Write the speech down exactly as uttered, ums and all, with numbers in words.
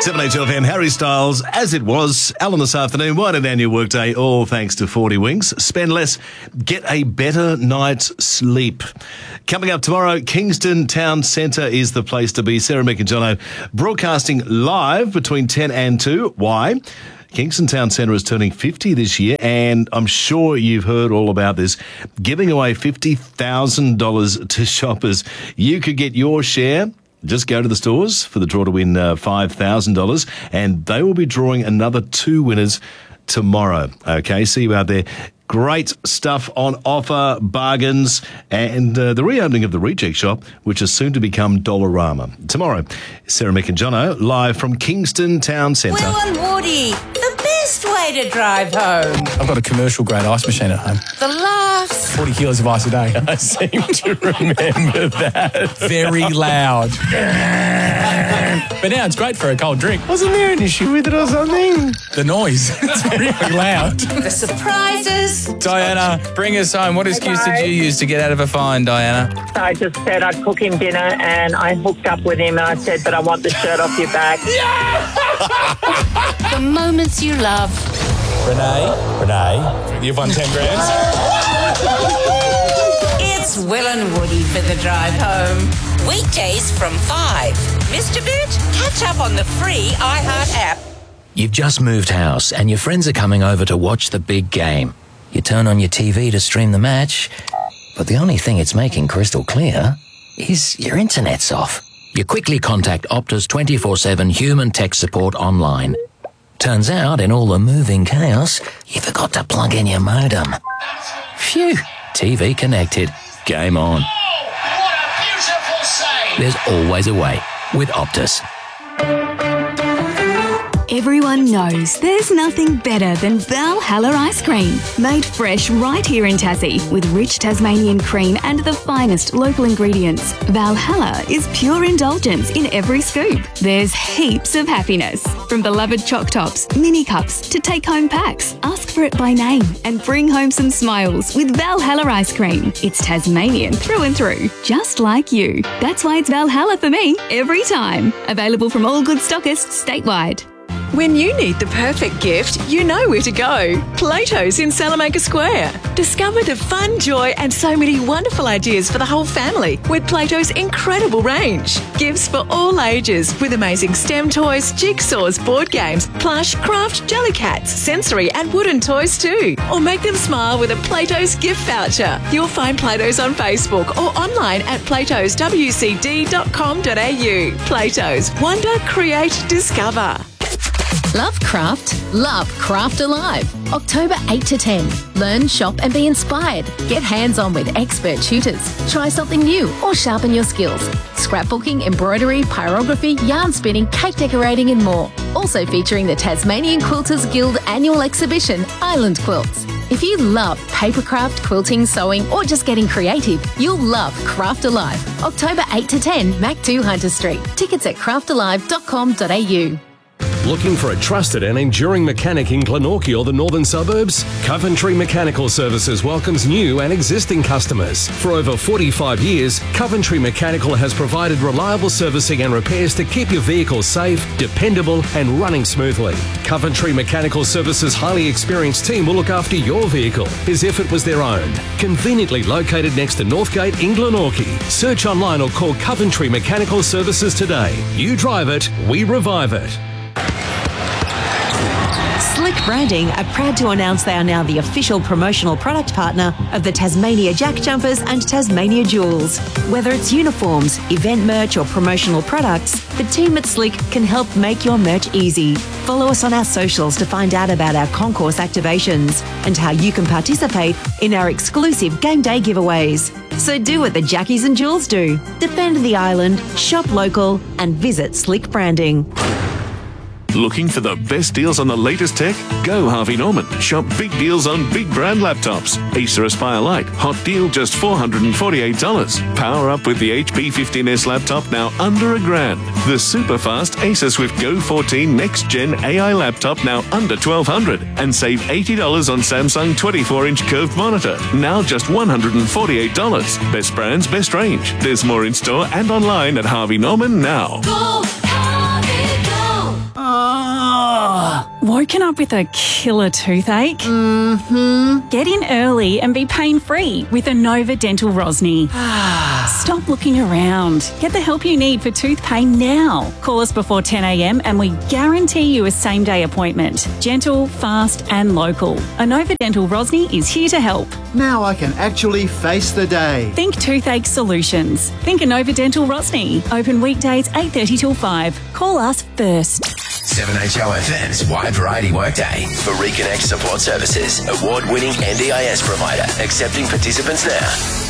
seven H L F M, Harry Styles, as it was. Alan this afternoon, winding down your workday, all thanks to forty Winks. Spend less, get a better night's sleep. Coming up tomorrow, Kingston Town Centre is the place to be. Sarah, Mick and Jono broadcasting live between ten and two. Why? Kingston Town Centre is turning fifty this year, and I'm sure you've heard all about this, giving away fifty thousand dollars to shoppers. You could get your share. Just go to the stores for the draw to win uh, five thousand dollars, and they will be drawing another two winners tomorrow. Okay, see you out there. Great stuff on offer, bargains, and uh, the reopening of the Reject Shop, which is soon to become Dollarama. Tomorrow, Sarah, Mick and Jono, live from Kingston Town Centre. Will and Woody, the best way to drive home. I've got a commercial-grade ice machine at home. The laughs. forty kilos of ice a day. I seem to remember that. Very loud. But now it's great for a cold drink. Wasn't there an issue with it or something? The noise. It's really loud. The surprises. Diana, bring us home. What excuse Hey, did you use to get out of a fine, Diana? So I just said I'd cook him dinner and I hooked up with him and I said, but I want the shirt off your back. The moments you love. Renee? Renee? You've won ten grand. It's Will and Woody for the drive home. Weekdays from five. Mister Boot, catch up on the free iHeart app. You've just moved house and your friends are coming over to watch the big game. You turn on your T V to stream the match, but the only thing it's making crystal clear is your internet's off. You quickly contact Optus twenty-four seven human tech support online. Turns out, in all the moving chaos, you forgot to plug in your modem. Phew, T V connected. Game on. Oh, what a beautiful save! There's always a way with Optus. Everyone knows there's nothing better than Valhalla ice cream. Made fresh right here in Tassie with rich Tasmanian cream and the finest local ingredients. Valhalla is pure indulgence in every scoop. There's heaps of happiness. From beloved choc tops, mini cups to take-home packs. Ask for it by name and bring home some smiles with Valhalla ice cream. It's Tasmanian through and through, just like you. That's why it's Valhalla for me every time. Available from all good stockists statewide. When you need the perfect gift, you know where to go. Plato's in Salamanca Square. Discover the fun, joy and so many wonderful ideas for the whole family with Plato's incredible range. Gifts for all ages with amazing STEM toys, jigsaws, board games, plush, craft, jellycats, sensory and wooden toys too. Or make them smile with a Plato's gift voucher. You'll find Plato's on Facebook or online at platos w c d dot com dot a u. Plato's. Wonder, create, discover. Love craft? Love Craft Alive. October eight to ten. Learn, shop and be inspired. Get hands-on with expert tutors. Try something new or sharpen your skills. Scrapbooking, embroidery, pyrography, yarn spinning, cake decorating and more. Also featuring the Tasmanian Quilters Guild annual exhibition, Island Quilts. If you love papercraft, quilting, sewing or just getting creative, you'll love Craft Alive. October eight to ten, Mac two Hunter Street. Tickets at craft alive dot com dot a u. Looking for a trusted and enduring mechanic in Glenorchy or the northern suburbs? Coventry Mechanical Services welcomes new and existing customers. For over forty-five years, Coventry Mechanical has provided reliable servicing and repairs to keep your vehicle safe, dependable and running smoothly. Coventry Mechanical Services' highly experienced team will look after your vehicle as if it was their own. Conveniently located next to Northgate in Glenorchy. Search online or call Coventry Mechanical Services today. You drive it, we revive it. Slick Branding are proud to announce they are now the official promotional product partner of the Tasmania Jack Jumpers and Tasmania Jewels. Whether it's uniforms, event merch or promotional products, the team at Slick can help make your merch easy. Follow us on our socials to find out about our concourse activations and how you can participate in our exclusive game day giveaways. So do what the Jackies and Jewels do. Defend the island, shop local and visit Slick Branding. Looking for the best deals on the latest tech? Go Harvey Norman. Shop big deals on big brand laptops. Acer Aspire Lite. Hot deal just four hundred forty-eight dollars. Power up with the H P fifteen S laptop now under a grand. The super fast Acer Swift Go fourteen Next Gen A I laptop now under twelve hundred dollars. And save eighty dollars on Samsung twenty-four inch curved monitor. Now just one hundred forty-eight dollars. Best brands, best range. There's more in store and online at Harvey Norman now. Go, Harvey, go! Woken up with a killer toothache? Mm-hmm. Get in early and be pain-free with Inova Dental Rosny. Stop looking around. Get the help you need for tooth pain now. Call us before ten a.m. and we guarantee you a same-day appointment. Gentle, fast and local. Inova Dental Rosny is here to help. Now I can actually face the day. Think toothache solutions. Think Inova Dental Rosny. Open weekdays eight thirty till five. Call us first. seven H O F M's Wide Variety Workday for Reconnect Support Services. Award-winning N D I S provider. Accepting participants now.